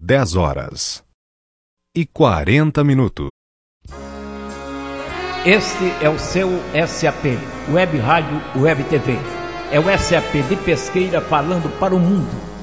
10h40. Este é o seu SAP, Web Rádio Web TV. É o SAP de Pesqueira falando para o mundo.